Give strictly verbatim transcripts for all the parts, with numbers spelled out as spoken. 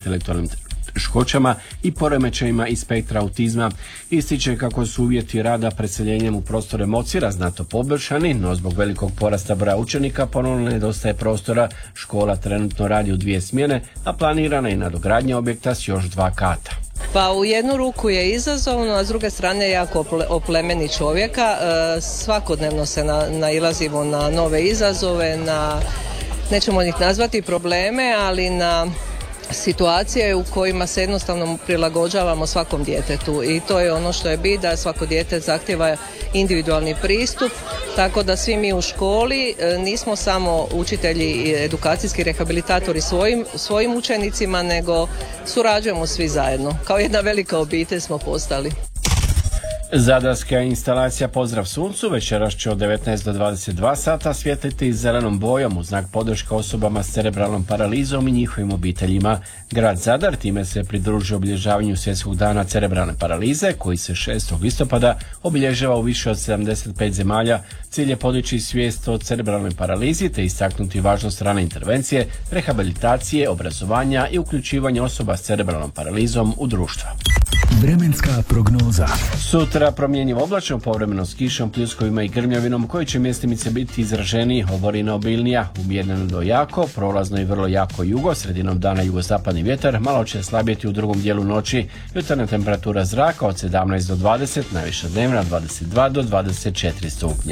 intelektualnim teškoćama i poremećajima iz spektra autizma. Ističe kako su uvjeti rada preseljenjem u prostore Mocira znatno poboljšani, no zbog velikog porasta broja učenika ponovno nedostaje prostora. Škola trenutno radi u dvije smjene, a planirana je nadogradnja objekta s još dva kata. Pa u jednu ruku je izazovno, a s druge strane je jako oplemeni čovjeka. E, svakodnevno se na, nailazimo na nove izazove, na, nećemo ih nazvati probleme, ali na situacije u kojima se jednostavno prilagođavamo svakom djetetu i to je ono što je bit, da svako dijete zahtjeva individualni pristup, tako da svi mi u školi nismo samo učitelji i edukacijski rehabilitatori svojim, svojim učenicima, nego surađujemo svi zajedno. Kao jedna velika obitelj smo postali. Zadarska instalacija Pozdrav suncu večeras će od devetnaest do dvadeset dva sata svjetliti zelenom bojom u znak podrške osobama s cerebralnom paralizom i njihovim obiteljima. Grad Zadar time se pridružuje obilježavanju Svjetskog dana cerebralne paralize koji se šestog listopada obilježava u više od sedamdeset pet zemalja. Cilj je podići svijest o cerebralnoj paralizi te istaknuti važnost rane intervencije, rehabilitacije, obrazovanja i uključivanja osoba s cerebralnom paralizom u društvo. Vremenska prognoza. Sutra promjenjivo oblačno, povremeno s kišom, pljuskovima i grmljavinom koji će mjestimice biti izraženiji, oborina obilnija, umjereno do jako, prolazno i vrlo jako jugo, sredinom dana jugozapadni vjetar, malo će slabjeti u drugom dijelu noći. Jutarnja temperatura zraka od sedamnaest do dvadeset, najviša dnevna dvadeset dva do dvadeset četiri stupnja.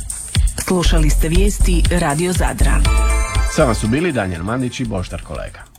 Slušali ste vijesti Radio Zadra. Sama su bili Danijel Mandić i Boždar Kolega.